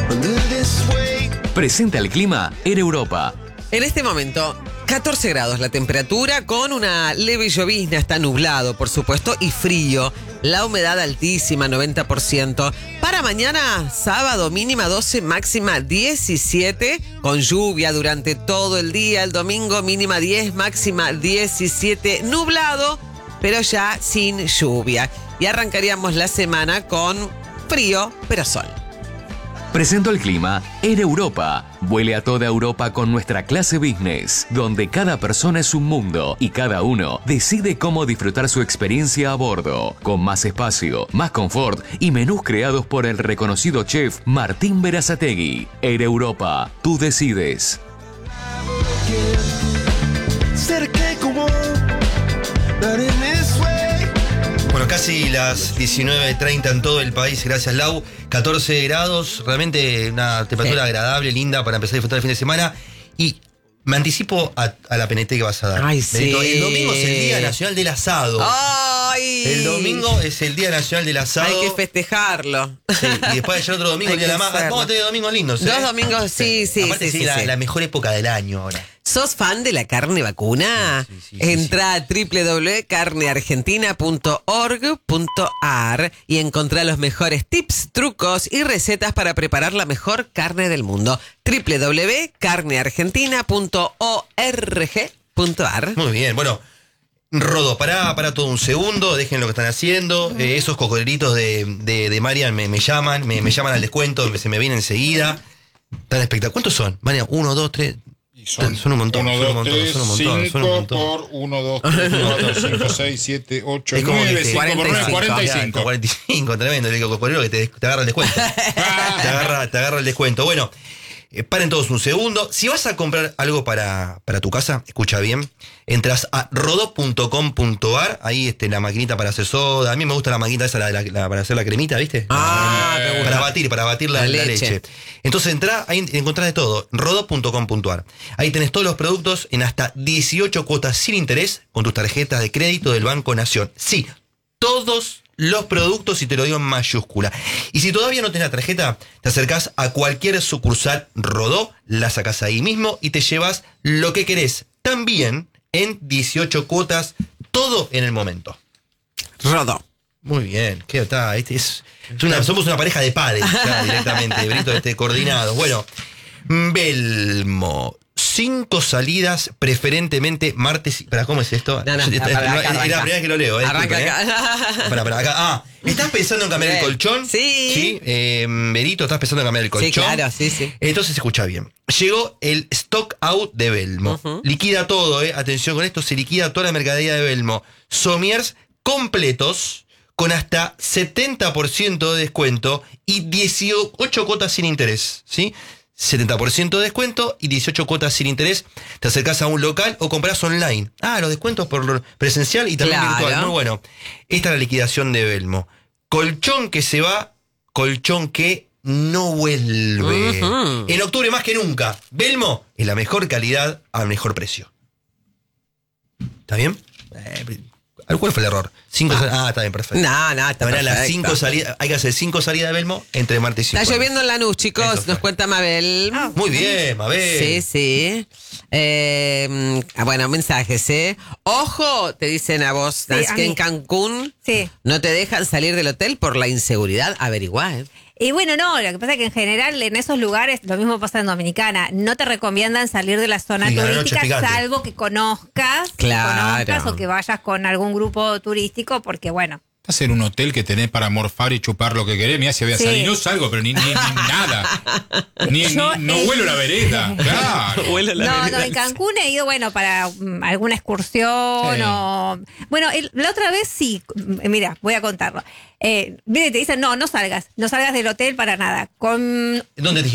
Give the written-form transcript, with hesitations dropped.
Presenta el clima en Europa. En este momento, 14 grados la temperatura, con una leve llovizna, está nublado, por supuesto, y frío. La humedad altísima, 90%. Para mañana, sábado, mínima 12, máxima 17, con lluvia durante todo el día. El domingo, mínima 10, máxima 17, nublado, pero ya sin lluvia. Y arrancaríamos la semana con frío, pero sol. Presento el clima en Europa. Vuele a toda Europa con nuestra clase business, donde cada persona es un mundo y cada uno decide cómo disfrutar su experiencia a bordo, con más espacio, más confort y menús creados por el reconocido chef Martín Berazategui. En Europa, tú decides. Bueno, casi las 19:30 en todo el país, gracias Lau. 14 grados, realmente una temperatura agradable, linda para empezar a disfrutar el fin de semana. Y me anticipo a la PNT que vas a dar. Ay, sí. El domingo es el Día Nacional del Asado. ¡Ay! El domingo es el Día Nacional del Asado. Hay que festejarlo. Sí, y después allá otro domingo, el Día de la Madre. Vamos a tener domingos lindos. Dos domingos, sí. Aparte, sí, la mejor época del año ahora. ¿Sos fan de la carne vacuna? Sí, Entra a www.carneargentina.org.ar y encontrá los mejores tips, trucos y recetas para preparar la mejor carne del mundo. www.carneargentina.org.ar. Muy bien, bueno. Rodó, pará todo un segundo, dejen lo que están haciendo. Esos cocodrilitos de Marian me llaman al descuento, se me vienen enseguida. Tan espectacular. ¿Cuántos son? Marian, 1, 2, 3. Son un montón. 1, 2, 3, 5 por 1, 2, 3, 4, 5, 6, 7, 8, 9, 5 por 9, 45. 45, tremendo. El cocodrilo que te agarra el descuento. te agarra el descuento. Bueno, paren todos un segundo. Si vas a comprar algo para tu casa, escucha bien. Entras a rodó.com.ar. Ahí la maquinita para hacer soda. A mí me gusta la maquinita esa para hacer la cremita, ¿viste? Qué bueno. Para batir la leche. Entonces entrá, ahí encontrás de todo. Rodó.com.ar. Ahí tenés todos los productos en hasta 18 cuotas sin interés con tus tarjetas de crédito del Banco Nación. Sí, todos los productos, y te lo digo en mayúscula. Y si todavía no tenés la tarjeta, te acercás a cualquier sucursal Rodó, la sacás ahí mismo y te llevas lo que querés. También en 18 cuotas, todo en el momento. Rodó. Muy bien, ¿qué está? Somos una pareja de padres ya, directamente, Brito, coordinados. Bueno, Belmo. 5 salidas, preferentemente martes. ¿Cómo es esto? No, es la primera vez que lo leo. Arranca acá. Para acá. ¿Estás pensando en cambiar el colchón? Sí. Berito, ¿estás pensando en cambiar el colchón? Sí, claro, sí. Entonces escucha bien. Llegó el stock out de Belmo. Liquida todo, atención con esto, se liquida toda la mercadería de Belmo. Somiers completos con hasta 70% de descuento y 18 cuotas sin interés, ¿sí? 70% de descuento y 18 cuotas sin interés. Te acercás a un local o comprás online. Los descuentos por presencial y también virtual. Muy bueno. Esta es la liquidación de Belmo. Colchón que se va, colchón que no vuelve. En octubre más que nunca. Belmo es la mejor calidad al mejor precio. ¿Está bien? ¿Cuál fue el error? 5 salidas. Está bien, perfecto. No, está perfecto. Las 5 salidas, hay que hacer 5 salidas de Belmo entre martes y jueves. Está lloviendo en Lanús, chicos, nos cuenta Mabel. Muy bien, Mabel. Sí. Bueno, mensajes, Ojo, te dicen a vos, Sí, que en Cancún no te dejan salir del hotel por la inseguridad. Averiguá, Y bueno, no, lo que pasa es que en general en esos lugares, lo mismo pasa en Dominicana, no te recomiendan salir de la zona turística, salvo que conozcas, o que vayas con algún grupo turístico, porque bueno. Estás en un hotel que tenés para morfar y chupar lo que querés. Mirá, si voy a salir, no salgo, pero ni nada. No huelo la vereda. Claro. No, en Cancún he ido, para alguna excursión o... Bueno, la otra vez sí, mira, voy a contarlo. Te dicen, no salgas del hotel para nada. ¿Dónde te